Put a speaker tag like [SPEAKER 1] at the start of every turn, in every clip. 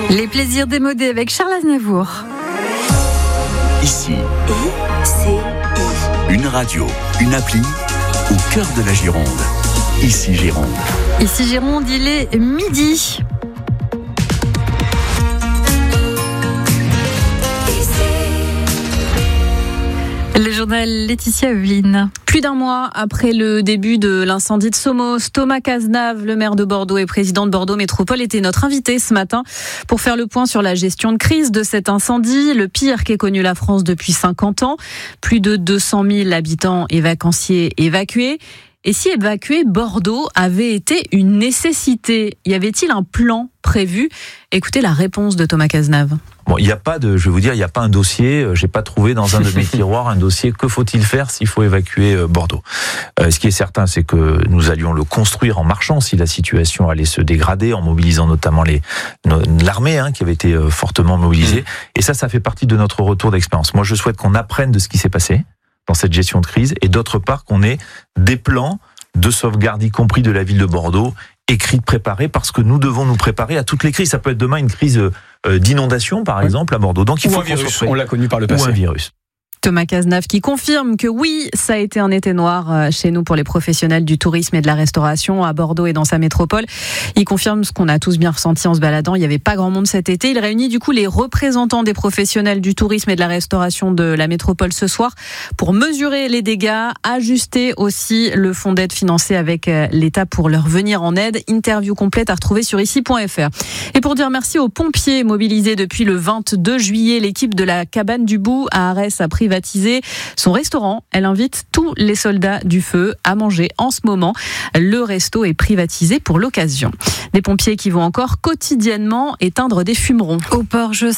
[SPEAKER 1] Les plaisirs démodés avec Charles Aznavour.
[SPEAKER 2] Ici, une radio, une appli au cœur de la Gironde. Ici Gironde.
[SPEAKER 1] Ici Gironde, il est midi. Le journal Laetitia Evelyne.
[SPEAKER 3] Plus d'un mois après le début de l'incendie de Somos, Thomas Cazenave, le maire de Bordeaux et président de Bordeaux Métropole, était notre invité ce matin pour faire le point sur la gestion de crise de cet incendie, le pire qu'ait connu la France depuis 50 ans. Plus de 200 000 habitants et vacanciers évacués. Et si évacuer Bordeaux avait été une nécessité, y avait-il un plan prévu ? Écoutez la réponse de Thomas Cazenave.
[SPEAKER 4] Bon, il n'y a pas un dossier, j'ai pas trouvé dans un de mes tiroirs un dossier, que faut-il faire s'il faut évacuer Bordeaux. Ce qui est certain, c'est que nous allions le construire en marchant si la situation allait se dégrader, en mobilisant notamment l'armée qui avait été fortement mobilisée. Et ça fait partie de notre retour d'expérience. Moi, je souhaite qu'on apprenne de ce qui s'est passé dans cette gestion de crise, et d'autre part qu'on ait des plans de sauvegarde, y compris de la ville de Bordeaux, écrits, préparés, parce que nous devons nous préparer à toutes les crises. Ça peut être demain une crise d'inondation, par exemple, à Bordeaux. Donc il faut
[SPEAKER 5] un virus, on l'a connu par le passé.
[SPEAKER 4] Ou un virus.
[SPEAKER 3] Thomas Cazenave qui confirme que oui, ça a été un été noir chez nous pour les professionnels du tourisme et de la restauration à Bordeaux et dans sa métropole. Il confirme ce qu'on a tous bien ressenti en se baladant. Il n'y avait pas grand monde cet été. Il réunit du coup les représentants des professionnels du tourisme et de la restauration de la métropole ce soir pour mesurer les dégâts, ajuster aussi le fonds d'aide financé avec l'État pour leur venir en aide. Interview complète à retrouver sur ici.fr. Et pour dire merci aux pompiers mobilisés depuis le 22 juillet, l'équipe de la Cabane du Bout à Arès a privatisé son restaurant. Elle invite tous les soldats du feu à manger en ce moment. Le resto est privatisé pour l'occasion. Des pompiers qui vont encore quotidiennement éteindre des fumerons.
[SPEAKER 1] Au Porge,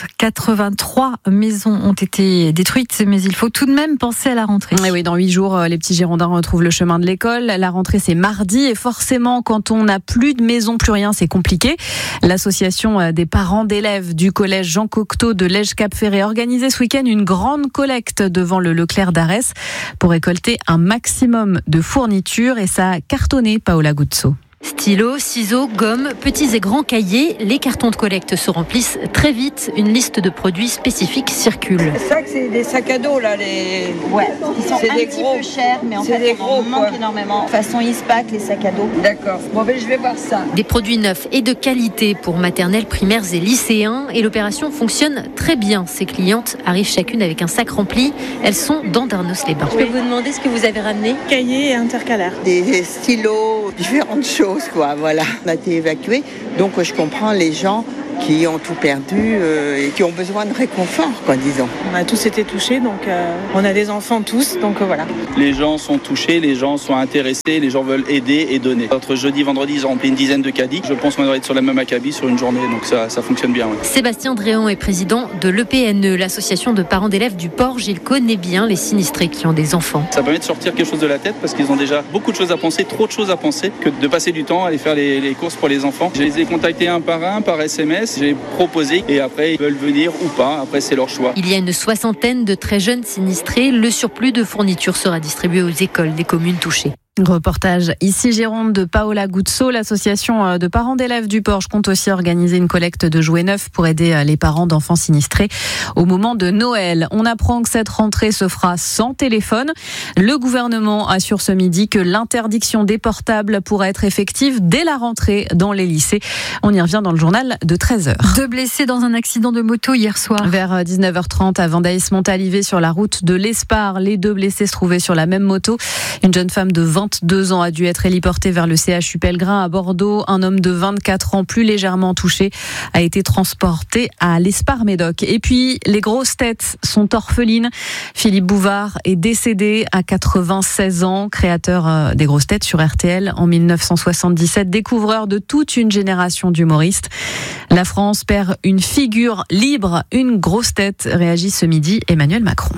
[SPEAKER 1] 183 maisons ont été détruites, mais il faut tout de même penser à la rentrée.
[SPEAKER 3] Et oui, dans 8 jours, les petits Girondins retrouvent le chemin de l'école. La rentrée, c'est mardi, et forcément, quand on n'a plus de maison, plus rien, c'est compliqué. L'association des parents d'élèves du collège Jean Cocteau de Lège-Cap-Ferré a organisé ce week-end une grande collecte devant le Leclerc d'Arès pour récolter un maximum de fournitures, et ça a cartonné, Paola Guzzo.
[SPEAKER 6] Stylos, ciseaux, gommes, petits et grands cahiers, les cartons de collecte se remplissent très vite. Une liste de produits spécifiques circule.
[SPEAKER 7] Ça, c'est des sacs à dos, là, les...
[SPEAKER 8] Ouais, ils sont
[SPEAKER 7] c'est
[SPEAKER 8] un petit peu chers, mais en fait, on en manque énormément. Façon Ispac, les sacs à dos.
[SPEAKER 7] D'accord. Bon, ben, je vais voir ça.
[SPEAKER 6] Des produits neufs et de qualité pour maternelles, primaires et lycéens. Et l'opération fonctionne très bien. Ces clientes arrivent chacune avec un sac rempli. Elles sont dans Darnos-les-Bains.
[SPEAKER 8] Je peux vous demander ce que vous avez ramené ?
[SPEAKER 9] Cahiers et intercalaires.
[SPEAKER 10] Des stylos, différentes choses. Voilà, on a été évacués, donc je comprends les gens qui ont tout perdu et qui ont besoin de réconfort, disons.
[SPEAKER 9] On a tous été touchés, donc on a des enfants tous, donc voilà.
[SPEAKER 11] Les gens sont touchés, les gens sont intéressés, les gens veulent aider et donner. Entre jeudi, vendredi, ils ont rempli une dizaine de caddies. Je pense qu'on devrait être sur la même acabit sur une journée, donc ça fonctionne bien. Ouais.
[SPEAKER 6] Sébastien Dréon est président de l'EPNE, l'association de parents d'élèves du Porge. Il connaît bien les sinistrés qui ont des enfants.
[SPEAKER 11] Ça permet de sortir quelque chose de la tête parce qu'ils ont déjà beaucoup de choses à penser, trop de choses à penser, que de passer du temps à aller faire les courses pour les enfants. Je les ai contactés un par SMS. J'ai proposé et après ils veulent venir ou pas, après c'est leur choix.
[SPEAKER 6] Il y a une 60aine de très jeunes sinistrés. Le surplus de fournitures sera distribué aux écoles des communes touchées.
[SPEAKER 3] Reportage ici Gironde de Paola Guzzo. L'association de parents d'élèves du Porge compte aussi organiser une collecte de jouets neufs pour aider les parents d'enfants sinistrés au moment de Noël. On apprend que cette rentrée se fera sans téléphone. Le gouvernement assure ce midi que l'interdiction des portables pourra être effective dès la rentrée dans les lycées. On y revient dans le journal de 13h.
[SPEAKER 1] 2 blessés dans un accident de moto hier soir.
[SPEAKER 3] Vers 19h30 à Vendaïs-Montalivet sur la route de l'Espar. Les 2 blessés se trouvaient sur la même moto. Une jeune femme de 22 ans a dû être héliporté vers le CHU Pellegrin à Bordeaux. Un homme de 24 ans, plus légèrement touché, a été transporté à l'Espar-Médoc. Et puis, les grosses têtes sont orphelines. Philippe Bouvard est décédé à 96 ans, créateur des grosses têtes sur RTL en 1977, découvreur de toute une génération d'humoristes. La France perd une figure libre, une grosse tête, réagit ce midi Emmanuel Macron.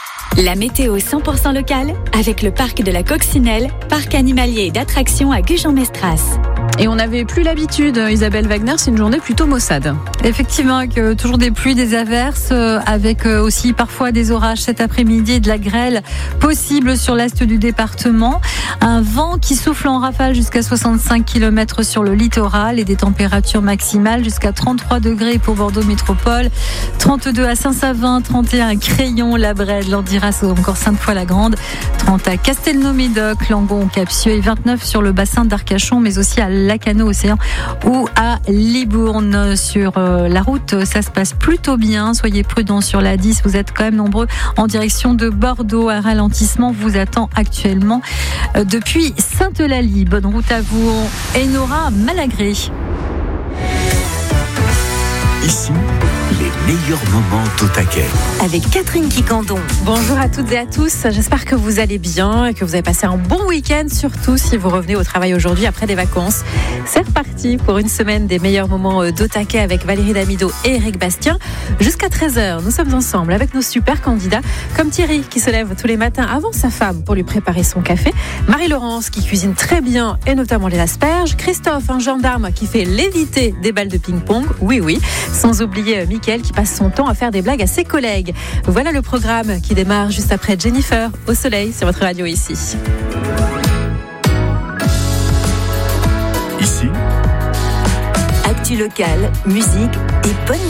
[SPEAKER 12] La météo 100% locale avec le parc de la Coccinelle, parc animalier et d'attractions à Gujan-Mestras.
[SPEAKER 3] Et on n'avait plus l'habitude, Isabelle Wagner, c'est une journée plutôt maussade.
[SPEAKER 1] Effectivement, avec toujours des pluies, des averses, avec aussi parfois des orages cet après-midi et de la grêle possible sur l'est du département. Un vent qui souffle en rafale jusqu'à 65 km sur le littoral et des températures maximales jusqu'à 33 degrés pour Bordeaux Métropole, 32 à Saint-Savin, 31 à Crayon, La Brède, Landiras ou encore Sainte-Foy-la-Grande, 30 à Castelnau-Médoc, Langon, Capsieux et 29 sur le bassin d'Arcachon, mais aussi à Lacano-Océan ou à Libourne. Sur la route, ça se passe plutôt bien. Soyez prudents sur la 10. Vous êtes quand même nombreux en direction de Bordeaux. Un ralentissement vous attend actuellement depuis Sainte-Eulalie. Bonne route à vous. Enora Malagré.
[SPEAKER 2] Ici, les meilleurs moments d'Au Taquet.
[SPEAKER 12] Avec Catherine Quicandon.
[SPEAKER 3] Bonjour à toutes et à tous, j'espère que vous allez bien et que vous avez passé un bon week-end, surtout si vous revenez au travail aujourd'hui après des vacances. C'est reparti pour une semaine des meilleurs moments d'Au Taquet avec Valérie Damido et Eric Bastien. Jusqu'à 13h, nous sommes ensemble avec nos super candidats, comme Thierry qui se lève tous les matins avant sa femme pour lui préparer son café, Marie-Laurence qui cuisine très bien et notamment les asperges, Christophe, un gendarme qui fait léviter des balles de ping-pong, oui, sans oublier Mickaël qui passe son temps à faire des blagues à ses collègues. Voilà le programme qui démarre juste après Jennifer au soleil sur votre radio ici.
[SPEAKER 2] Ici,
[SPEAKER 12] Actu locale, musique et bonne